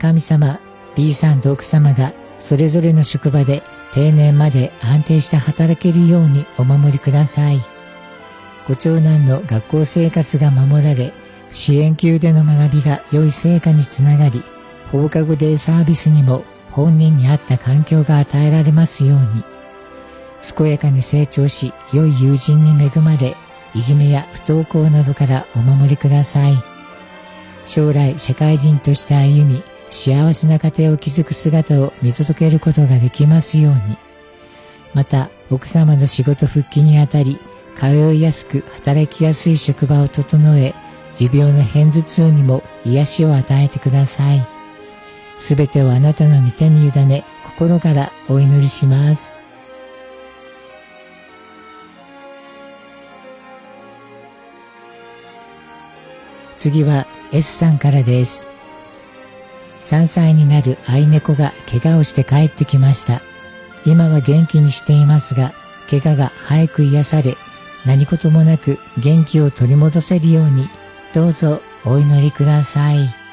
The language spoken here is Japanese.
神様、B さんと奥様がそれぞれの職場で定年まで安定して働けるようにお守りください。ご長男の学校生活が守られ、支援級での学びが良い成果につながり、放課後デイサービスにも本人に合った環境が与えられますように。健やかに成長し、良い友人に恵まれ、いじめや不登校などからお守りください。将来社会人として歩み、幸せな家庭を築く姿を見届けることができますように。また、奥様の仕事復帰にあたり、通いやすく働きやすい職場を整え、持病の片頭痛にも癒しを与えてください。すべてをあなたの御手に委ね、心からお祈りします。次は S さんからです。3歳になる愛猫が怪我をして帰ってきました。今は元気にしていますが、怪我が早く癒され、何事もなく元気を取り戻せるように、どうぞお祈りください。